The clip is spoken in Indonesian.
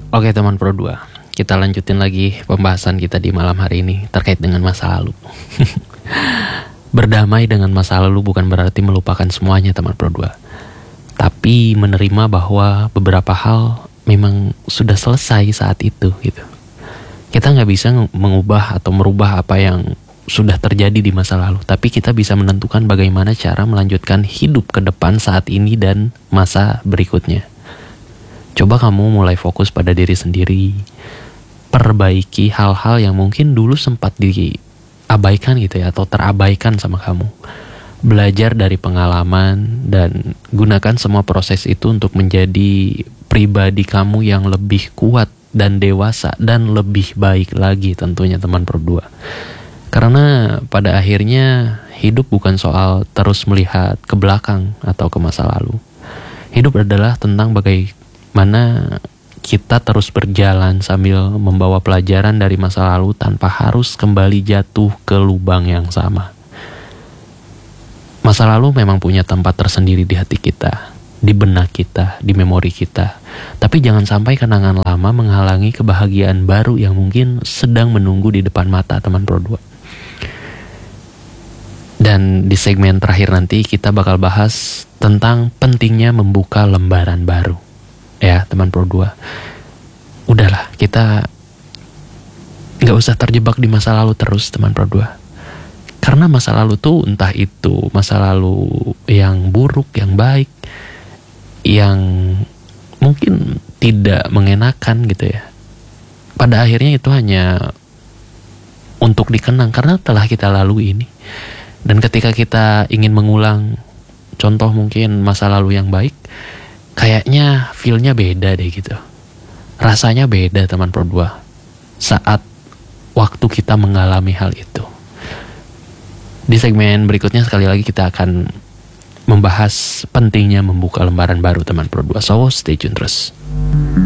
Oke teman Pro 2, kita lanjutin lagi pembahasan kita di malam hari ini terkait dengan masa lalu. Berdamai dengan masa lalu bukan berarti melupakan semuanya teman Pro 2, tapi menerima bahwa beberapa hal memang sudah selesai saat itu gitu. Kita gak bisa mengubah atau merubah apa yang sudah terjadi di masa lalu, tapi kita bisa menentukan bagaimana cara melanjutkan hidup ke depan saat ini dan masa berikutnya. Coba kamu mulai fokus pada diri sendiri, perbaiki hal-hal yang mungkin dulu sempat diabaikan gitu ya, atau terabaikan sama kamu. Belajar dari pengalaman dan gunakan semua proses itu untuk menjadi pribadi kamu yang lebih kuat dan dewasa dan lebih baik lagi tentunya teman Pro 2. Karena pada akhirnya hidup bukan soal terus melihat ke belakang atau ke masa lalu. Hidup adalah tentang bagaimana kita terus berjalan sambil membawa pelajaran dari masa lalu tanpa harus kembali jatuh ke lubang yang sama. Masa lalu memang punya tempat tersendiri di hati kita, di benak kita, di memori kita. Tapi jangan sampai kenangan lama menghalangi kebahagiaan baru yang mungkin sedang menunggu di depan mata teman Pro 2. Dan di segmen terakhir nanti kita bakal bahas tentang pentingnya membuka lembaran baru. Ya teman Pro 2, udahlah kita gak usah terjebak di masa lalu terus teman Pro 2. Karena masa lalu tuh entah itu masa lalu yang buruk, yang baik, yang mungkin tidak mengenakan gitu ya, pada akhirnya itu hanya untuk dikenang karena telah kita lalui ini. Dan ketika kita ingin mengulang contoh mungkin masa lalu yang baik, kayaknya feel-nya beda deh gitu. Rasanya beda teman Pro 2 saat waktu kita mengalami hal itu. Di segmen berikutnya sekali lagi kita akan membahas pentingnya membuka lembaran baru teman Pro 2. So stay tune terus.